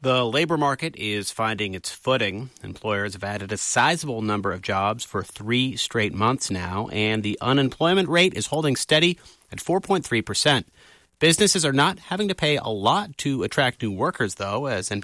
The labor market is finding its footing. Employers have added a sizable number of jobs for 3 straight months now, and the unemployment rate is holding steady at 4.3%. Businesses are not having to pay a lot to attract new workers, though, as